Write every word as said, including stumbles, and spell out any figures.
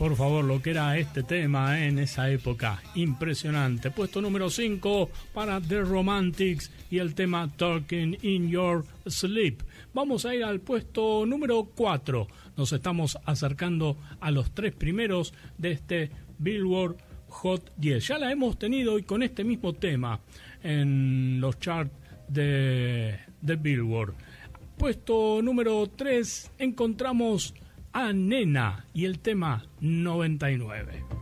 Por favor, lo que era este tema eh, en esa época, impresionante. Puesto número cinco para The Romantics y el tema Talking in Your Sleep. Vamos a ir al puesto número cuatro. Nos estamos acercando a los tres primeros de este Billboard Hot diez. Ya la hemos tenido y con este mismo tema en los charts de, de Billboard. Puesto número tres encontramos a Nena y el tema noventa y nueve.